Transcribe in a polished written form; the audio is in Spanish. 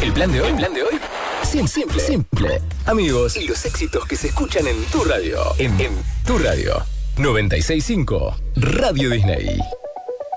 ¿El plan de hoy? Simple. Amigos y los éxitos que se escuchan en tu radio. En tu radio. 96.5 Radio Disney.